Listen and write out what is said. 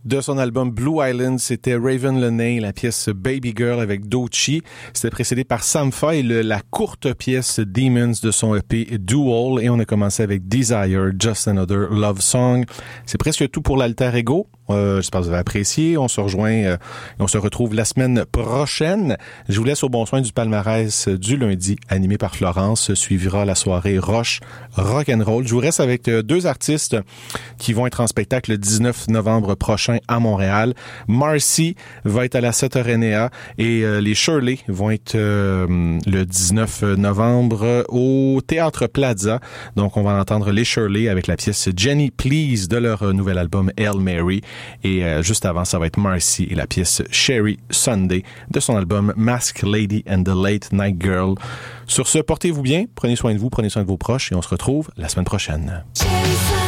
De son album Blue Island, c'était Raven Lenay, la pièce Baby Girl avec Doechii. C'était précédé par Sampha et la courte pièce Demons de son EP Dual. Et on a commencé avec Desire, Just Another Love Song. C'est presque tout pour l'Alter Ego. J'espère que vous avez apprécié. On se rejoint et on se retrouve la semaine prochaine. Je vous laisse au bon soin du palmarès du lundi, animé par Florence. Suivra la soirée Roche Rock'n'Roll. Je vous reste avec deux artistes qui vont être en spectacle le 19 novembre prochain à Montréal. Marcy va être à la Sette Arénéa et les Shirley vont être le 19 novembre au Théâtre Plaza. Donc, on va entendre les Shirley avec la pièce Jenny Please de leur nouvel album Hail Mary. Et juste avant, ça va être Marcy et la pièce Sherry Sunday de son album Masked Lady and the Late Night Girl. Sur ce, portez-vous bien, prenez soin de vous, prenez soin de vos proches et on se retrouve la semaine prochaine.